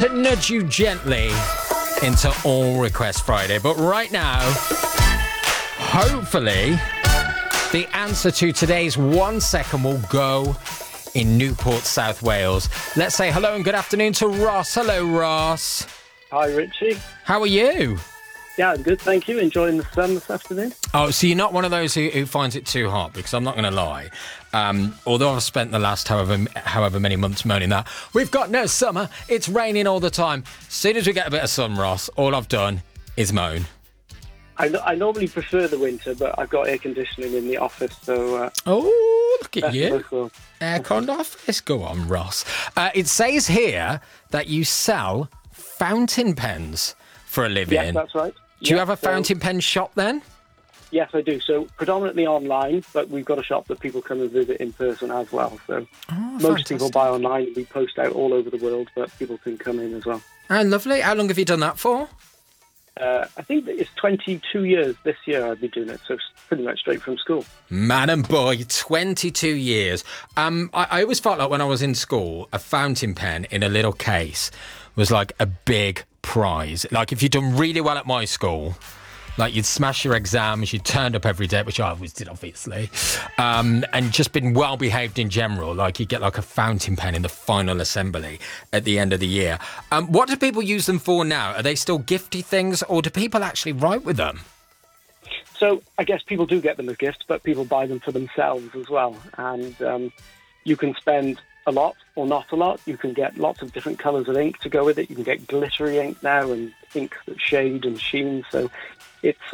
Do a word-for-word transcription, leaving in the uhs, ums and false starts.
to nudge you gently into All Request Friday. But right now, hopefully, the answer to today's one second will go in Newport, South Wales. Let's say hello and good afternoon to Ross. Hello, Ross. Hi, Richie. How are you? Yeah, I'm good, thank you. Enjoying the sun this afternoon. Oh, so you're not one of those who, who finds it too hot? Because I'm not going to lie. Um, although I've spent the last however however many months moaning that we've got no summer, it's raining all the time. As soon as we get a bit of sun, Ross, all I've done is moan. I, I normally prefer the winter, but I've got air conditioning in the office, so... Uh, oh, look at you. Cool. Aircon office. Go on, Ross. Uh, it says here that you sell fountain pens for a living. Yes, that's right. Do you yeah, have a fountain so, pen shop then? Yes, I do. So predominantly online, but we've got a shop that people come and visit in person as well. So oh, most fantastic. people buy online and we post out all over the world, but people can come in as well. Oh, lovely. How long have you done that for? Uh, I think that it's twenty-two years this year I've been doing it, so it's pretty much straight from school. Man and boy, twenty-two years. Um, I, I always felt like when I was in school, a fountain pen in a little case was like a big prize. Like if you'd done really well at my school, like you'd smash your exams, you turned up every day, which I always did, obviously, um, and just been well behaved in general. Like you get like a fountain pen in the final assembly at the end of the year. Um, what do people use them for now? Are they still gifty things, or do people actually write with them? So I guess people do get them as gifts, but people buy them for themselves as well. And um, you can spend a lot or not a lot. You can get lots of different colours of ink to go with it. You can get glittery ink now and ink that shade and sheen. So it's